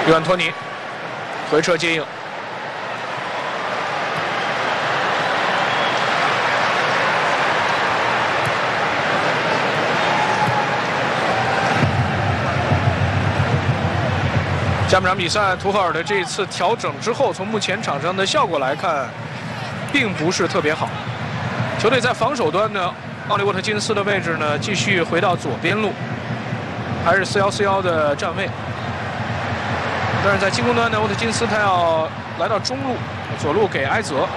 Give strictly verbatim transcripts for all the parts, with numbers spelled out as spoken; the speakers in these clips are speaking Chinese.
约翰托尼回撤接应。 下半场比赛，图赫尔的这次调整之后，从目前场上的效果来看，并不是特别好。球队在防守端呢，奥利沃特金斯的位置呢，继续回到左边路，还是四幺四幺的站位。但是在进攻端呢，沃特金斯他要来到中路，左路给埃泽。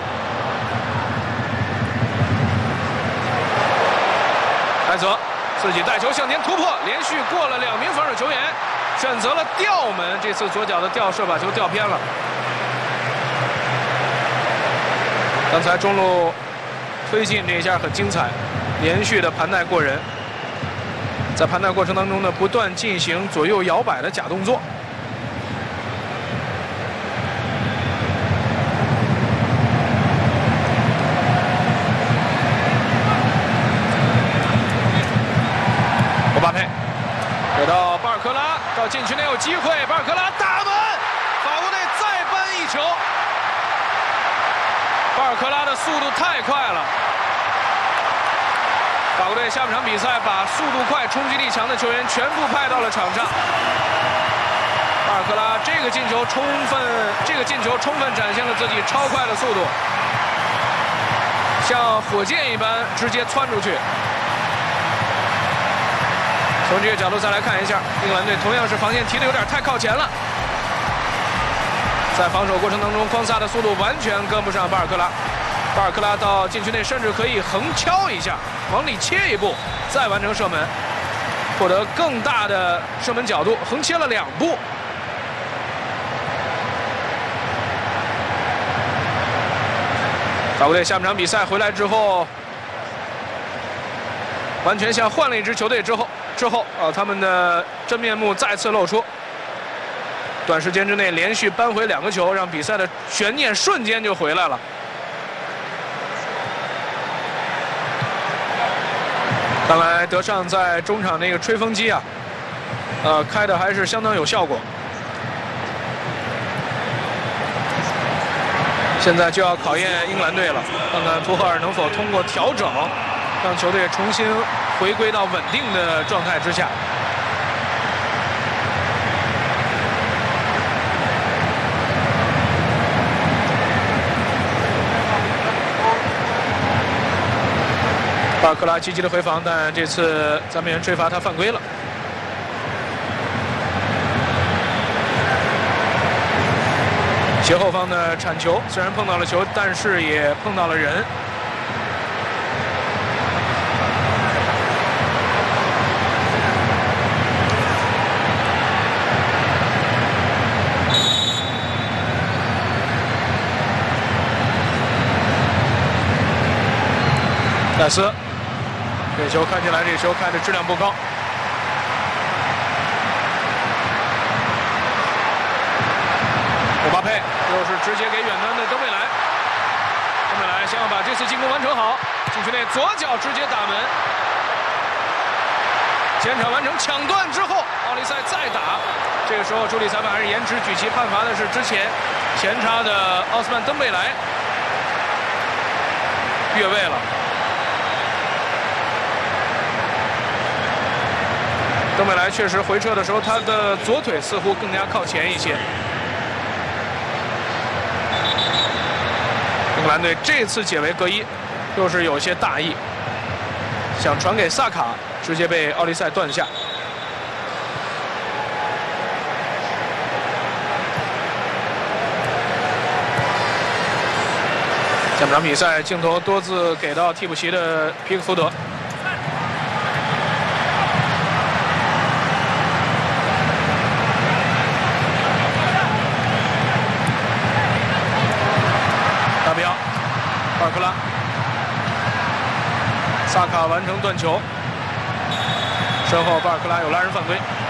埃泽自己带球向前突破，连续过了两名防守球员。 选择了吊门，这次左脚的吊射把球吊偏了。刚才中路推进这一下很精彩，连续的盘带过人，在盘带过程当中呢，不断进行左右摇摆的假动作。姆巴佩给到巴尔科拉。 到禁区内有机会，巴尔科拉打门，法国队再扳一球。巴尔科拉的速度太快了，法国队下半场比赛把速度快、冲击力强的球员全部派到了场上。巴尔科拉这个进球充分，这个进球充分展现了自己超快的速度，像火箭一般直接窜出去。 从这个角度再来看一下，英格兰队同样是防线踢得有点太靠前了，在防守过程当中，匡萨的速度完全跟不上巴尔克拉。巴尔克拉到禁区内甚至可以横敲一下，往里切一步，再完成射门，获得更大的射门角度，横切了两步。法国队下半场比赛回来之后，完全像换了一支球队之后。 之后啊，他们的真面目再次露出。短时间之内连续扳回两个球，让比赛的悬念瞬间就回来了。看来德尚在中场那个吹风机啊，呃，开的还是相当有效果。现在就要考验英格兰队了，看看图赫尔能否通过调整，让球队重新 回归到稳定的状态之下。巴尔克拉积极的回防，但这次咱们人吹罚他犯规了。斜后方的铲球虽然碰到了球，但是也碰到了人。 戴斯，这球看起来这球看着质量不高。姆巴佩又是直接给远端的登贝莱，登贝莱想要把这次进攻完成好，禁区内左脚直接打门，前场完成抢断之后，奥利赛再打。这个时候主理裁判还是延迟举旗判罚的是之前前插的奥斯曼登贝莱越位了。 登贝莱确实回撤的时候，他的左腿似乎更加靠前一些。英格兰队这次解围隔一，又是有些大意，想传给萨卡，直接被奥利赛断下。下半场比赛镜头多次给到替补席的皮克福德。 达比奥，巴尔克拉，萨卡完成断球，身后巴尔克拉有拉人犯规。